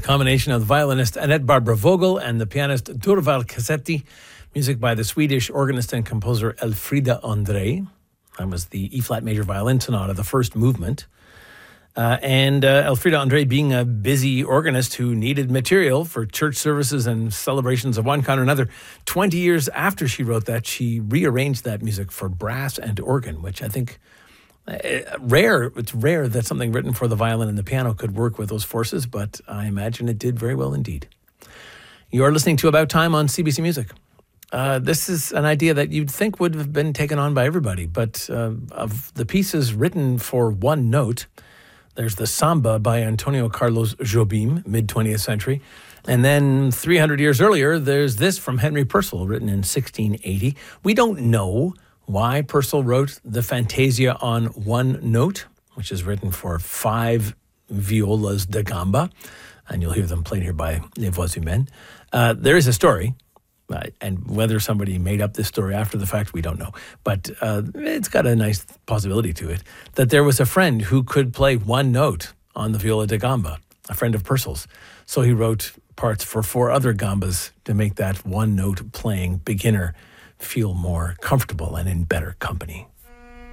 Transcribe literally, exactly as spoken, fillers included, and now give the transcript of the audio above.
combination of the violinist Annette Barbara Vogel and the pianist Durval Cassetti. Music by the Swedish organist and composer Elfrida André. That was the E-flat major violin sonata, the first movement. Uh, and uh, Elfrida André, being a busy organist who needed material for church services and celebrations of one kind or another, twenty years after she wrote that, she rearranged that music for brass and organ, which I think uh, rare. It's rare that something written for the violin and the piano could work with those forces, but I imagine it did very well indeed. You are listening to About Time on C B C Music. Uh, this is an idea that you'd think would have been taken on by everybody, but uh, of the pieces written for one note, there's the Samba by Antonio Carlos Jobim, mid-twentieth century. And then three hundred years earlier, there's this from Henry Purcell, written in sixteen eighty. We don't know why Purcell wrote the Fantasia on one note, which is written for five violas da gamba. And you'll hear them played here by Les Voix Humaines. Uh, there is a story. Uh, and whether somebody made up this story after the fact, we don't know. But uh, it's got a nice possibility to it, that there was a friend who could play one note on the viola da gamba, a friend of Purcell's. So he wrote parts for four other gambas to make that one note playing beginner feel more comfortable and in better company.